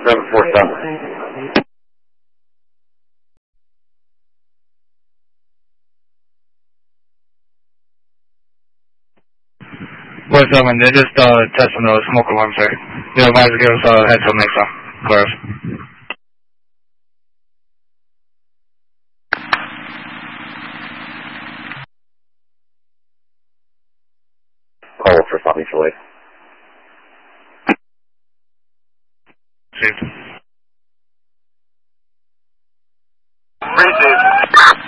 747. 47, they're just testing the smoke alarm, sir. You're advised to give us a heads up next time. Clear us. Call for South Mutual Aid.